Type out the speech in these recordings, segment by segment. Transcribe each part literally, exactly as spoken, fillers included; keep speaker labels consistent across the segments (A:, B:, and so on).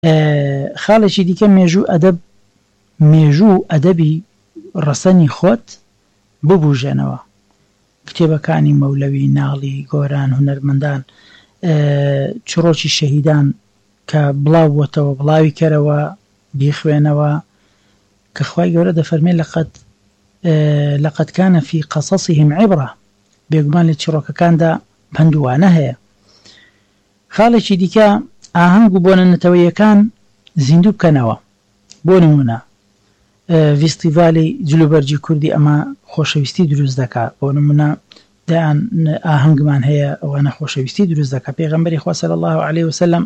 A: خاڵێکی دیکە مێژوو ئەدەب مێژوو ئەدەبی ڕەسەنی خۆت ببوژێنەوە، کتێبەکانی مەولەوی، ناڵی، گۆران، هونەرمەندان، چڕۆکی شەهیدان کە بڵاو بووەتەوە بڵاوی کەرەوە بیخوێنەوە کە خوای گەورە دەفەرمێ لەقەد لەقەد کانە فی قەسەسیهم عیبرە، بێگومان لە چیرۆکەکاندا پندوانە هەیە. خاڵێکی دیکە ئاهەنگ و بۆنەنەتەوەیەکان زیندوو بکەنەوە. بۆ نمونە ڤیستیڤالی جلوبەرجی کوردی ئەمە خۆشەویستی دروست دەکات، بۆ نمونە دایان ئاهەنگمان هەیە ئەوانە خۆشەویستی دروست دەکات. پێغەمبەری خوا صلی الله علیه وسلم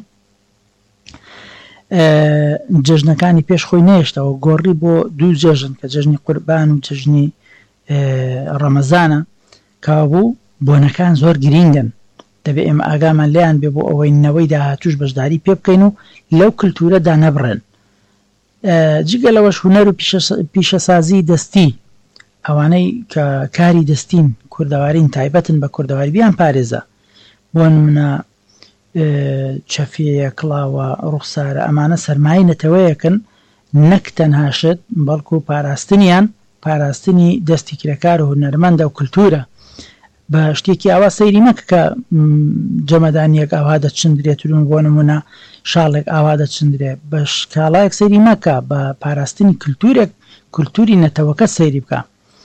A: جەژنەکانی پێش خۆی نێشتەوە، گۆڕی بۆ دوو جەژن کە جەژنی قوربان و جەژنی ڕەمەزانە کەوابوو بۆنەکان زۆر گرینگن، دەبێت ئێمە ئاگامان لێیان بێ بۆ ئەوەی نەوەی داهاتوش بەشداری پێ بکەین و لەو کللتورەدا نەبڕێن. جگەلەوەش هونەر و پیشەسازی دەستی، ئەوانەی کە کاری دەستین کوردەوارین تایبەتن بە کوردەواری بیان پارێزە، بۆ نمونە چەفیەیە، کڵاوە، ڕوخسارە، ئەمانە سەرمای نەتەوەیەکن، نەک تەنهاشت بەڵکو پاراستنیان پاراستنی دەستی کرێکار و هونەرمەندە و کللتورە. بە شتێکی ئاوا سەیری مەکە کە جەمەدانیەک ئاوا دەچندرێتون، بۆ نمونە شاڵێک ئاوا دەچندرێ، بە شکاڵایەک سەیری مەکە، بە پاراستنی کللتورێک کللتوری نەتەوەکە سەیری بکە.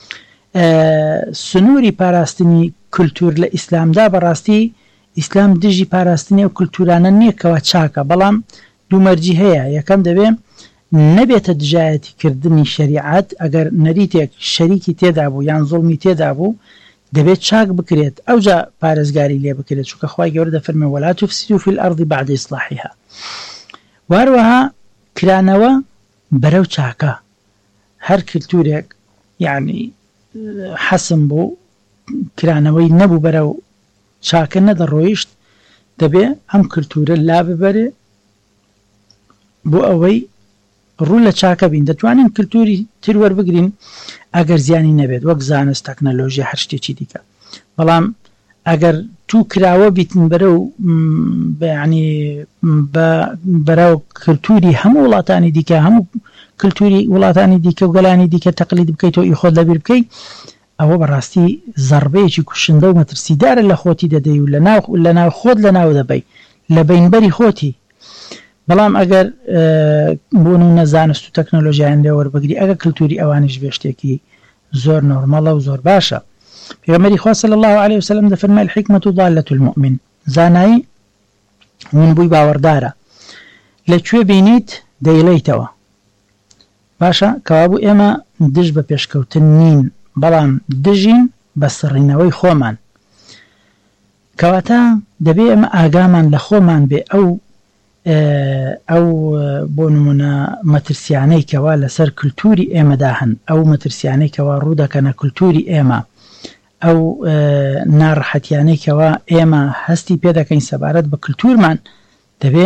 A: سنووری پاراستنی کللتور لە ئیسلامدا بەڕاستی ئیسلام دژی پاراستنی و کللتورانە نییەکەوە چاکە، بەڵام دوومەرجی هەیە. یەکەم دەبێ نەبێتە دژایەتیکردنی شەریعەت، ئەگەر نەریتێک شەریکی تێدا بوو یان زوڵمی تێدا بوو دەبێت چاک بکرێت، ئەوجا پارێزگاری لێ بکرێت، چونکە خوای گەورە دەفەرمێ وەلا تفسدوا فی الأرض بعد إصلاحها. واروەها کرانەوە بەرەو چاکە، هەر کللتورێک یعنی حەسم بوو کرانەوەی نەبوو بەرەو چاکە نەدەڕۆیشت، دەبێ ئەم کللتورە لا ببەرێ بۆ ئەوەی ڕوو لە چاکە بین. دەتوانین کللتوری تر وەربگرین ئەگەر زیانی نەبێت، وەک زانست، تەکنەلۆژیا، هەر شتێکی دیکە، بەڵام ئەگەر تو کراوە بیتن بەرەو ینی بەرەو کللتوری هەموو وڵاتانی دیکە، هەموو کللتوری وڵاتانی دیکە و گەلانی دیکە تەقلید بکەیتەوە ئیخۆت لەبیر بکەیت، ئەوە بەڕاستی زەربەیەکی کوشندە و مەترسیدارە لە خۆتی دەدەی و لە ناو خۆت لە ناو دەبەی لە بینبەری خۆتی. بەڵام ئەگەر بوون و نەزانست و تەکنۆلۆژیان لێ وەربگری، ئەگەر کللتوری ئەوانش بێ شتێکی زۆر نۆرمەڵە و زۆر باشە. پێغەمبەری خوا صلی الله علیه وسلم دەفەرمێ الحکمەت ضالة المؤمن، زانایی ونبووی باوەڕدارە، لەکوێ بینیت دەیڵێیتەوە. باشە کەوابوو ئێمە دژ بە پێشکەوتن نین، بەڵام دژین بە سڕینەوەی خۆمان، کەواتە دەبێ ئەمە ئاگامان لە خۆمان بێ ئەو ئەو بۆ نمونە مەترسیانەی کەوا لەسەر کللتوری ئێمەدا هەن، ئەو مەترسیانەی کەوا ڕوو دەکەنە کللتوری ئێمە، ئەو ناڕەحەتیانەی کەوا ئێمە هەستی پێ دەکەین سەبارەت بە کللتورمان، دەبێ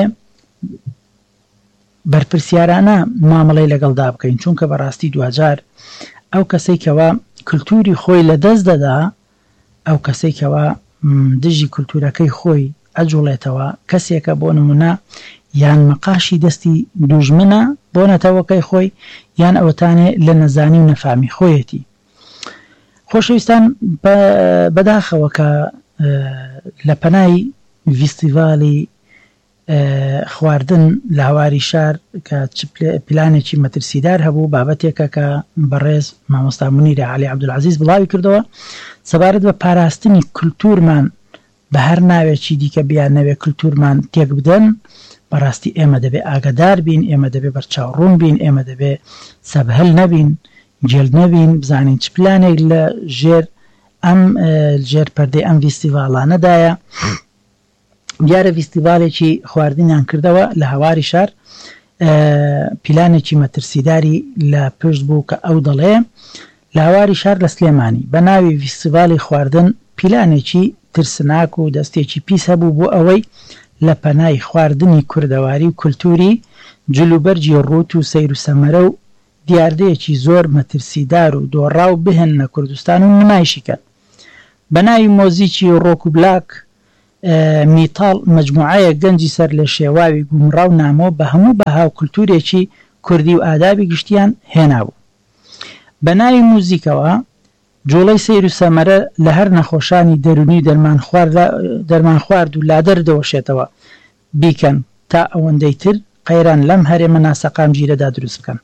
A: بەرپرسیارانە مامەڵەی لەگەڵدا بکەین، چونکە بەڕاستی دوجار ئەو کەسەی کەوا کللتوری خۆی لە دەست دەدا، ئەو کەسەی کەوا دژی کللتورەکەی خۆی ئەجوڵێتەوە، کەسێکە بۆ نمونە یان مەقاشی دەستی دوژمنە بۆ نەتەوەکەی خۆی، یان ئەوەتانێ لە نەزانی و نەفامی خۆیەتی. خۆشەویستان، بەداخەوە کە لە پەنای ڤیستیڤالی خواردن لە هەواری شار کە پلانێکی مەترسیدار هەبوو، بابەتێکە کە بەڕێز مامۆستا مونیر عەلی عەبدولعەزیز بڵاوی کردەوە سەبارەت بە پاراستنی کللتورمان بە هەر ناوێکی دیکە بیان نەوێ کللتورمان تێک بدەن. بەڕاستی ئێمە دەبێ ئاگادار بین، ئێمە دەبێ بەرچاوڕوون بین، ئێمە دەبێ سەبهەل نەبین، جێل نەبین، بزانین چ پلانێک لە ژێر ئەم ژێر پەردەی ئەم ڤیستیڤاڵانەدایە. دیارە ڤیستیڤالێکی خواردنیان کردەوە لە هەواری شار، پیلانێکی مەترسیداری لە پشت بوو کە ئەو دەڵێ لە هەواری شار لە سلێمانی بە ناوی ڤیستیڤالی خواردن پیلانێکی ترسناک و دەستێکی پیس هەبوو بۆ ئەوەی لە پەنای خواردنی کوردەواری و کللتوری جلوبەرجی ڕوت و سەیر و سەمەرە و دیاردەیەکی زۆر مەترسیدار و دۆڕاو بهێن لە کوردستان و نمایشی کرد. بە ناوی مۆزیکی ڕۆک و بلاک میتال مجموعەیە گەنجی سەر لە شێواوی گومڕاو نامۆ بە هەموو بەهاو کولتورێکی کوردی و ئادابی گشتیان هێنابوو. بە ناوی موزیکەوە جوڵەی سیر و سەمەرە لە هەر نەخۆشانی دەرونی دەرمان خوارد و لادەر دەوەشێتەوە بیکەن تا ئەوەندەی تر قەیران لەم هەرێمە ناسەقام گیرەدا دروست بکەن.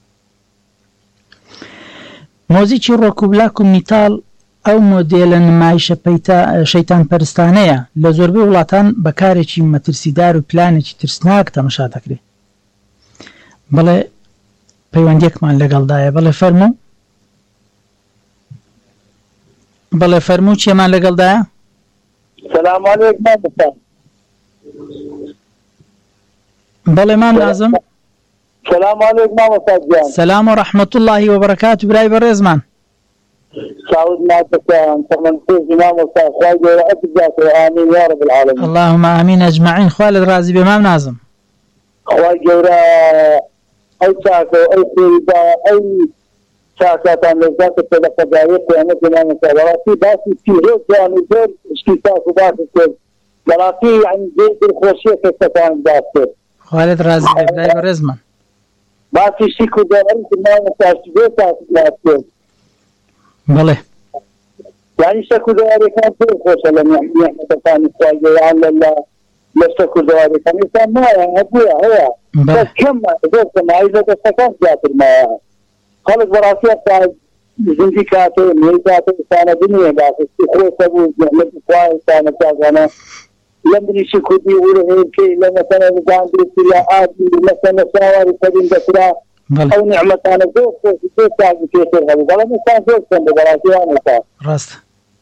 A: مۆزیکی ڕۆک و بلاک و میتال ئەو مۆدێلە نمایشە شەیتان پەرستانەیە لە زۆربەی وڵاتان بەکارێکی مەترسیدار و پلانێکی ترسناک تەمەشا دەکرێت. بەڵێ پەیوەندیەکمان لەگەڵدایە. بەڵێ فەرموو بەڵێ فەرموو چێمان لەگەڵدایە؟
B: سلام علیکم.
A: بەڵێ مام نازم.
B: سلام علیکم مامۆستا گیان.
A: سلام و ڕەحمەت اللهی وبەرەکات و برای بەڕێزمان.
B: سعود ناتەکان تەمەنتێزی مامۆستا خوای گەورە ئەبجاتەوە ئامین یا رب العالمین.
A: اللهم ئامین ئەجمەعین. خوا لەت ڕازی بێ مام نازم.
B: خوای گەورە ئەو چاکە و ئەو خێریدا ئەو چاکاتان لەزاتە پێ لە قەزایە قیامەتی مامۆستا بەڕاستی باسی پیرۆ جوان و زۆر شتی چاک و باسی کرد بەڕاستی یعنی زۆر دڵخۆشیە کەسەکان باس کرد.
A: خوا لەت ڕازی بێ برای بەڕێزمان.
B: باسی شیک و دەوەری کرد مامۆستاشتی زۆر چاکی باس کرد.
A: بەڵێ
B: یعنی شەک و دەواریەکان زۆر خۆشە لە میحنەتەکانی خوای گەورە لە لە شەک و دەواریەکان ئێستا مایە هەبووە هەیە بەس کەم زۆر کەمایی لە دەستەکان زیاتر مایە. خەڵک بەڕاستی هەستا زیندی کاتێ مێی کاتێ ئێستانە بنیە باسستی خۆشە بوو زەحمەتی خوای ئێستانە چاکانە لەم بریشی کوردی وروهێنکەی لە مەسەلە زاندرێتی یا ئاتی مەسەلە شاواری کەریم دەکرا ئەو نعمەتانە زۆر خۆشی زۆر چاکی پێشتر هەبوو بەڵام ئێستا زۆر کەم بوو بەڕاستییان ئێستا
A: ڕاستە.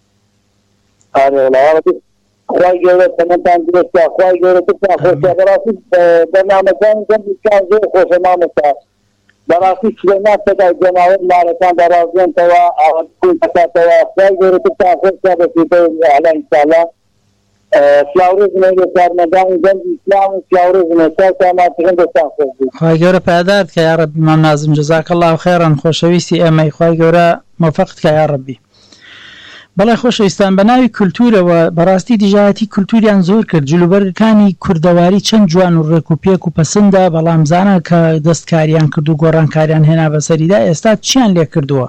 B: ئارێ وڵاوەتی خوای گەورە تەمەنتان درێژکا خوای گەورە ترتان خۆشە بەڕاستی بەرنامەکانی گەنجیشکان زۆر خۆشە مامۆستا بەڕاستی سلەیمان سەدای جەماوەت مارەکان دەڕازێنتەوە ئاوەتکوون دەکاتەوە خوای گەورە ترتان خۆشە بەسیتەوە ئەعلا ئینشاءالله فلاورزمە لە کارمەندانی گەنجی ئیسلام و فلاورزمە ساکاماتیان دەستان خۆش بوو. خوای
A: گەورە پایدار بکە یا ڕەبی مام نازم. جەزاک الله خێران خۆشەویستی ئێمەی خوای گەورە مۆفەقت بکە یا ڕەبی. بەڵێ خۆشەویستان بە ناوی کولتورەوە بەڕاستی دیژایەتی کولتوریان زۆر کرد. جلوبەرگەکانی کوردەواری چەند جوان و ڕێک و پێک و پەسەندە بەڵام زانە کە دەستکاریان کرد و گۆڕانکاریان هێنا بەسەریدا ئێستا چیان لێ کردووە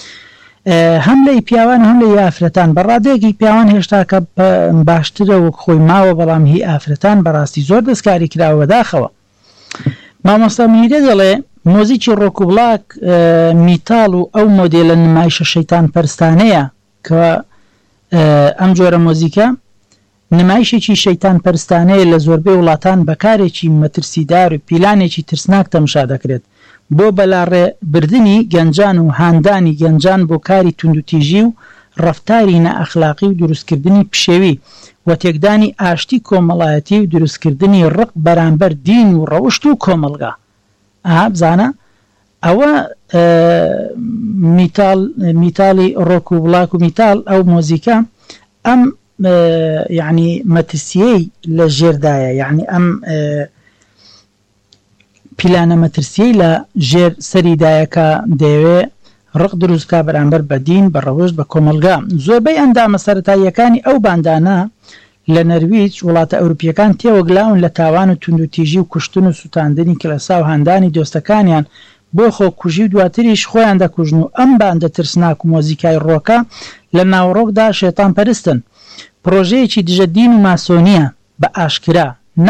A: هەم لە پیاوان هەم لە ئافرەتان. بەڕادەیەکی پیاوان هێشتا کە باشترە وەک خۆی ماوە بەڵام هی ئافرەتان بەڕاستی زۆر دەستکاری کراوە داخەوە. مامۆستا میرە دەڵێ مۆزیکی ڕۆک و بڵاک میتال و ئەو مۆدێلە نمایشە شەیتان پەرستانەیە کە ئەم جۆرە مۆزیکە نمایشێکی شەیتان پەرستانەیە لە زۆربەی وڵاتان بەکارێکی مەترسیدار و پیلانێکی ترسناک تەمشا دەکرێت بۆ بەلاڕێبردنی گەنجان و هاندانی گەنجان بۆ کاری توندوتیژی و ڕەفتاری نەئەخلاقی و دروستکردنی پشێوی و تێکدانی ئاشتی کۆمەڵایەتی و دروستکردنی ڕق بەرامبەر دین و ڕەوشت و کۆمەلگا. ئا بزانە ئەوە میتاڵی ڕۆک و بڵاک و میتال ئەو مۆزیکە ئەم یعنی مەترسیەی لە ژێردایە یعنی ئەم پیلانە مەترسیەی لە ژێر سەریدایەکە دەیەوێ ڕق دروستکە بەرامبەر بە دین بە ڕەوشت بە کۆمەلگا. زۆربەی ئەندامە سەرەتاییەکانی ئەو باندانە لە نەرویج وڵاتە ئەوروپیەکان تێوەگلاون لە تاوان و توندوتیژی و کوشتن و سوتاندنی کلەسا و هەندانی دۆستەکانیان بۆ خۆ کوژی و دواتریش خۆیان دەکوژن و ئەم باندە ترسناک و مۆزیکای ڕۆکە لە ناوڕۆکدا شێتان پەرستن. پرۆژەیەکی دژە دین و ماسۆنیە بە ئاشکرا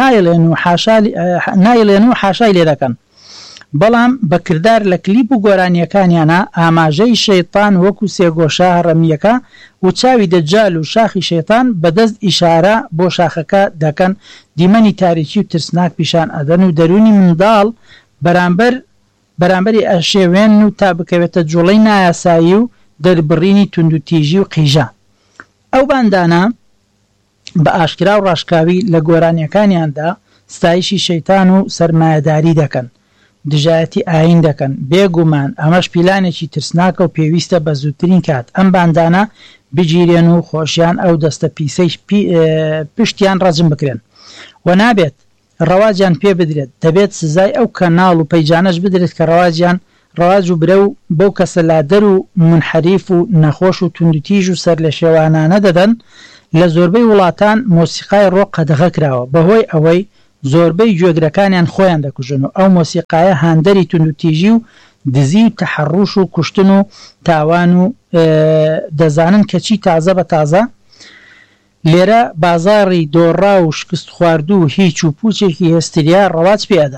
A: نایڵێن و حاشای لێ دەکەن بەڵام بە کردار لە کلیپ و گۆرانیەکانیانە ئاماژەی شەیتان وەکو سێگۆشە هەڕەمیەکە و چاوی دەجال و شاخی شەیتان بەدەست ئیشارە بۆ شاخەکە دەکەن دیمەنی تاریکی و ترسناک پیشان ئەدەن و دەرونی منداڵ بەرامبەر بەرامبەری ئەشێوێن و تا بکەوێتە جوڵەی نایاسایی و دەربڕینی توندوتیژی و قیژە. ئەو باندانە بە ئاشکرا و ڕاشکاوی لە گۆرانیەکانیاندا ستایشی شەیتان و سەرمایەداری دەکەن، دژایەتی ئاین دەکەن. بێگومان ئەمەش پیلانێکی ترسناکە و پێویستە بە زووترین کات ئەم باندانە بگیرێن و خۆشیان ئەو دەستە پیسەی پشتیان ڕەجم بکرێن و نابێت ڕەواجیان پێ بدرێت. دەبێت سزای ئەو کەناڵ و پەیجانەش بدرێت کە ڕەواجیان ڕەواج و برە و بەو کەسە لادەر و منحەریف و نەخۆش و توندوتیژ و سەر لە شێوانانە دەدەن لە زۆربەی وڵاتان مۆسیقای ڕۆک قەدەغە کراوە بەهۆی ئەوەی زۆربەی گوێگرەکانیان خۆیان دەکوژن و ئەو مۆسیقایە هاندەری توندوتیژی و دزی و تەحەڕوش و کوشتن و تاوان و دەزانن کەچی تازە بە تازە لێرە بازاڕی دۆڕا و شکست خواردوو و هیچ و پوچێکی هێستریا ڕەواج پێدەم.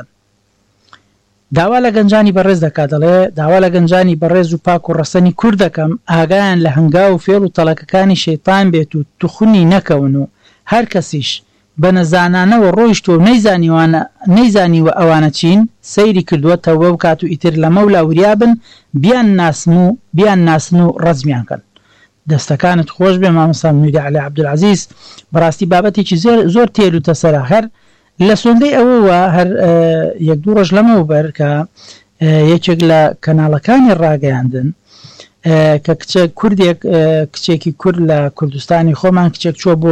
A: داوا لە گەنجانی بەڕێز دەکات دەڵێ داوا لە گەنجانی بەڕێز و پاک و ڕەسەنی کوور دەکەم ئاگایان لە هەنگا و فێڵ و تەڵەکەکانی شەیتان بێت و توخنی نەکەون و هەر کەسیش بە نەزانانەوە ڕۆیشت و نەیزانی و ئەوانە چین سەیری کردووە تەوبە بکات و ئیتر لە مەولا وریا بن بیان ناسم و بیان ناسن و ڕەزمیان کەن. دەستەکانت خۆش بێ مامۆستا نوری عەلی عەبدولعەزیز، بەڕاستی بابەتێکی زۆر تێروتە سەرا. هەر لە سۆندەی ئەوەوە هەر یەک دوو ڕۆژ لەمەوبەر کە یەکێک لە کەناڵەکانی ڕاگەیاندن کە کچە کوردێک کچێکی کورد لە کوردستانی خۆمان کچێک چوە بۆ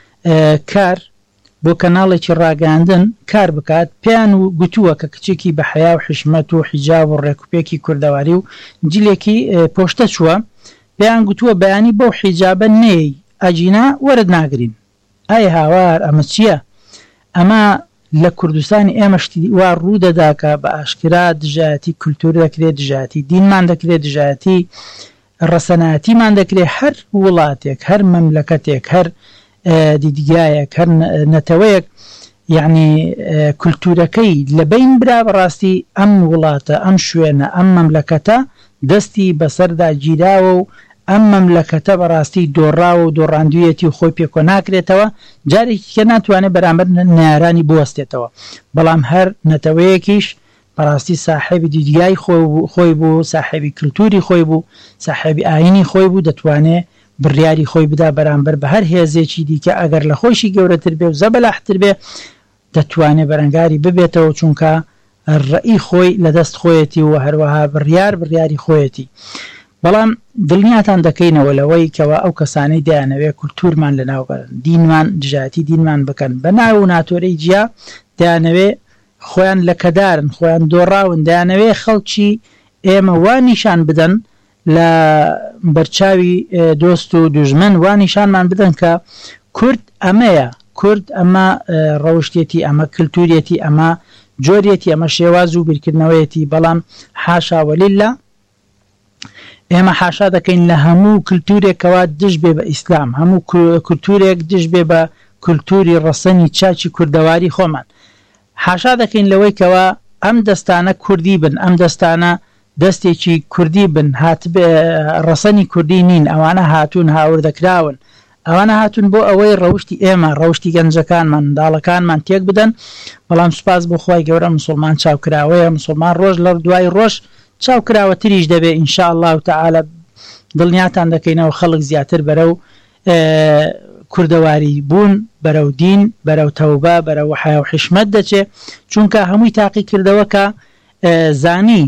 A: کار بۆ کەناڵێکی ڕاگەاندن کار بکات پێیان و گوتووە کە کچێکی بە حیا و حشمەت و حیجاب و ڕێکوپێکی کوردەواری و جلێکی پۆشتە چووە پێیان گوتووە بەیانی بەو حیجابە نێی ئەجینا وەرد ناگرین. ئای هاوار ئەمە چییە؟ ئەمە لە کوردستانی ئێمەشتی وا ڕوودەدا کە بە ئاشکرا دژایەتی کولتور دەکرێت، دژایەتی دینمان دەکرێت، دژایەتی ڕەسەنایەتیمان دەکرێت. هەر وڵاتێک هەر مەملەکەتێک هەر دیدگایەک هەر نەتەوەیەک یعنی کولتورەکەی لە بین برا بەڕاستی ئەم وڵاتە ئەم شوێنە ئەم مەملەکەتە دەستی بەسەردا گیراوە و ئەم مەملەکەتە بەڕاستی دۆڕاوە و دۆڕاندویەتی و خۆی پێکۆ ناکرێتەوە جارێکی کە ناتوانێت بەرامبەر نارانی بوەستێتەوە. بەڵام هەر نەتەوەیەکیش بەڕاستی ساحێبی دیدگای خۆی بوو، ساحێبی کللتوری خۆی بوو، ساحێبی ئاینی خۆی بوو، دەتوانێت بڕیاری خۆی بدا بەرامبەر بە هەر هێزێکی دیکە ئەگەر لە خۆشی گەورەتر بێ و زەبەلاحتر بێ دەتوانێت بەرەنگاری ببێتەوە چونکە ڕێی خۆی لە دەست خۆیەتی و هەروەها بڕیار بڕیاری خۆیەتی. بەڵام دڵنیاتان دەکەینەوە لەوەی کەەوە ئەو کەسانەی دایانەوێت کولتورمان لەناوبەرن، دینمان دژایەتی دینمان بکەن بە ناو و ناتۆرەی جیا دایانەوێت خۆیان لە کەدارن، خۆیان دۆڕاون، دایانەوێت خەڵکی ئێمە وانیشان بدەن لە بەرچاوی دۆست و دوژمن وانیشانمان بدەن کە کورد ئەمەیە، کورد ئەمە ڕەوشتێتی، ئەمە کللتوریەتی، ئەمە جۆرێتی، ئەمە شێواز و بیرکردنەوەیەتی. بەڵام حاشا وەلیللا ئێمە حاشا دەکەین لە هەموو کللتورێکەوە دش بێ بە ئیسلام، هەموو کللتورێک دش بێ بە کللتوری ڕەسەنی چاچی کوردەواری خۆمان. حاشا دەکەین لەوەی کەوە ئەم دەستانە کوردی بن، ئەم دەستانە دەستێکی کوردی بن، هات ڕەسەنی کوردی نین، ئەوانە هاتوون هاوردەکراون، ئەوانە هاتوون بۆ ئەوەی ڕەوشتی ئێمە ڕەوشتی گەنجەکانمان منداڵەکانمان تێک بدەن. بەڵام سوپاس بۆ خۆی گەورە مسلمان چاوکراوەیە، مسلمان ڕۆژ لە دوای ڕۆژ چاوکراوەتریش دەبێ ئینشاء الله تعالى. دڵنیاتان دەکەینەوە خەڵک زیاتر بەرەو کوردەواری بوون، بەرەو دین، بەرەو تەوبە، بەرەو حیا و حشمەت دەچێ، چونکە هەمووی تاقی کردەوە کە زانی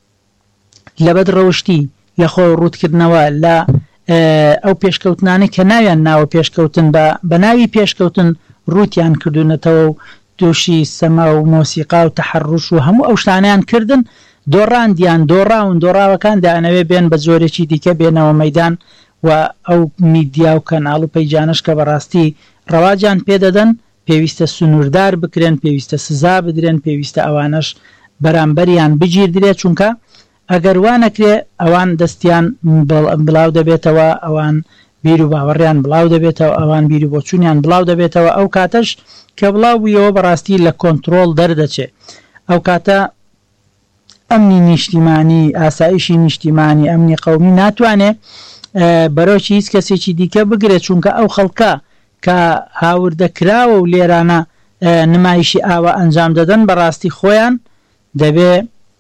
A: لە بەد ڕەوشتی لە خۆ ڕوودکردنەوە لە ئەو پێشکەوتنانی کە ناویان ناوە پێشکەوتن بە ناوی پێشکەوتن ڕوتیان کردوونەتەوە و تووشی سەما و مۆسیقا و تەحەڕوش و هەموو ئەو شتانیان کردن، دۆڕاندیان دۆڕاون دۆڕاوەکان دایانەوێ بێن بە زۆرێکی دیکە بێنەوە مەیدان و ئەو میدیا و کەناڵ و پەیجانش کە بەڕاستی ڕەواجیان پێدەدەن پێویستە سنووردار بکرێن، پێویستە سزا بدرێن، پێویستە ئەوانش بەرامبەریان بگیردرێت، چونکە ئەگەر وانەکرێ ئەوان دەستیان بڵاو دەبێتەوە، ئەوان بیر و باوەڕیان بڵاو دەبێتەوە، ئەوان بیر و بۆچوونیان بڵاو دەبێتەوە. ئەو کاتەش کە بڵاو بوویەوە بەڕاستی لە کۆنتترۆل دەردەچێت. ئەو کاتە ئەمنی نیشتیمانی، ئاسایشی نیشتیمانی، ئەمنی قەومی ناتوانێت بەرەوکی هیچ کەسێکی دیکە بگرێت، چونکە ئەو خەڵکە کە هاوردەکراوە و لێرانە نمایشی ئاوە ئەنجام دەدەن بەڕاستی خۆیان دەبێ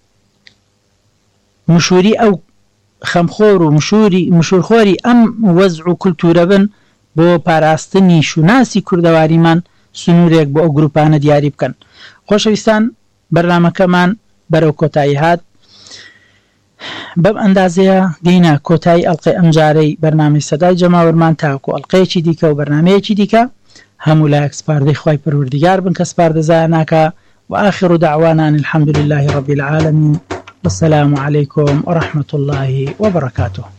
A: مشوری ئەو خەمخۆر و مشوری مشورخۆری ئەم وەزع و کولتورە بن بۆ پاراستنی شوناسی کوردەواریمان سنوورێک بۆ ئەو گروپانە دیاری بکەن. خۆشەویستان، بەرنامەکەمان بەرەو کۆتایی هات. بەم ئەندازەیە دینە کۆتایی ئەڵقەی ئەمجارەی بەرنامەی سەدای جەماوەرمان تاکو ئەڵقەیەکی دیکە و بەرنامەیەکی دیکە هەموو لایەک سپاردەی خوای پەروەردیگار بن کە سپاردەزایە ناکە. وآخر دعوانا الحمد لله رب العالمين والسلام عليكم ورحمة الله وبركاته.